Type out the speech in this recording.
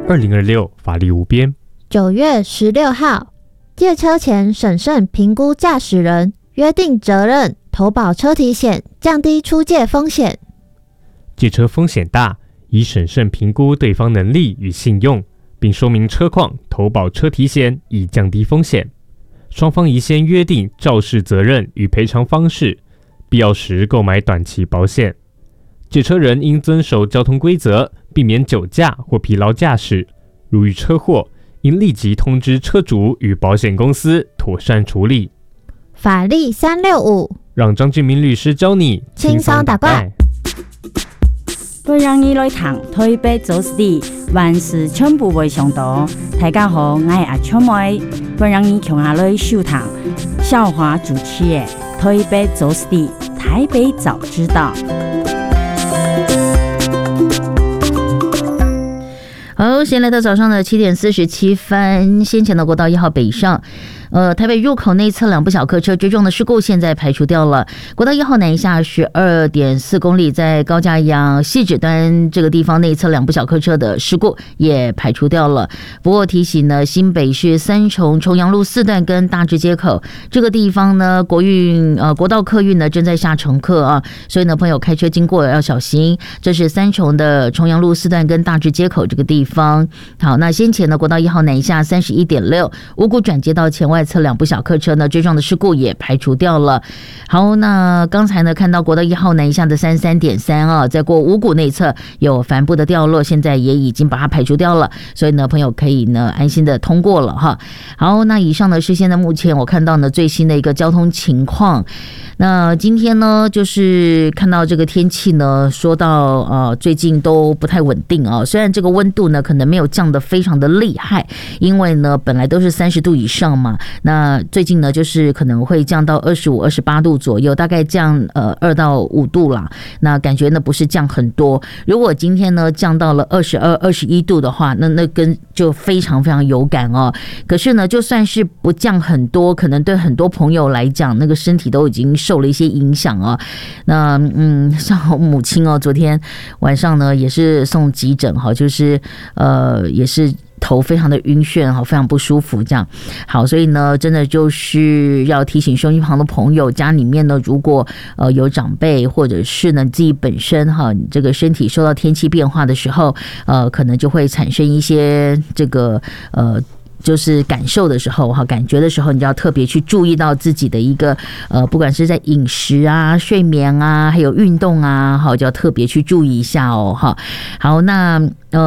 2026法律无边。 9月16号，借车前审慎评估驾驶人，约定责任，投保车体险，降低出借风险。 借车风险大，宜审慎评估对方能力与信用，并说明车况，投保车体险以降低风险。双方宜先约定肇事责任与赔偿方式，必要时购买短期保险。借车人应遵守交通规则，避免酒驾或疲劳驾驶。如遇车祸，应立即通知车主与保险公司妥善处理。 法律365， 让张俊明律师教你轻松打怪。 不让你来谈台北走私地，万事全部为上道。大家好，我是阿秋妹，不让你穷下来收谈。笑话主持的台北走私地，台北早知道。 好，现在来到早上的7点47分，先前的国道1号北上。台北入口内侧2部小客车追撞的事故现在排除掉了。国道1号南下12.4公里，在高架阳汐止端这个地方内侧2部小客车的事故也排除掉了。不过提醒呢，新北市三重重阳路4段跟大直街口这个地方呢，国道客运呢正在下乘客啊，所以呢，朋友开车经过要小心。这是三重的重阳路4段跟大直街口这个地方。好，那先前呢，国道1号南下31.6五股转接到前外侧2部小客车呢追撞的事故也排除掉了。好，那刚才呢看到国道1号南下的33.3啊，在过五股内侧有帆布的掉落，现在也已经把它排除掉了，所以呢朋友可以呢安心的通过了哈。好，那以上呢是现在目前我看到呢最新的一个交通情况。那今天呢就是看到这个天气呢，说到最近都不太稳定啊，虽然这个温度呢可能没有降得非常的厉害，因为呢本来都是30度以上嘛，那最近呢就是可能会降到25、28度左右，大概降2到5度啦。那感觉呢不是降很多，如果今天呢降到了22、21度的话，那跟就非常非常有感哦。可是呢就算是不降很多，可能对很多朋友来讲，那个身体都已经受了一些影响啊。那像我母亲哦，昨天晚上呢也是送急诊哈，就是也是头非常的晕眩，非常不舒服这样。好，所以呢真的就是要提醒收音旁的朋友，家里面呢如果有长辈，或者是呢自己本身你这个身体受到天气变化的时候，可能就会产生一些这个就是感受的时候感觉的时候，你就要特别去注意到自己的一个不管是在饮食啊、睡眠啊，还有运动啊，就要特别去注意一下哦。好，那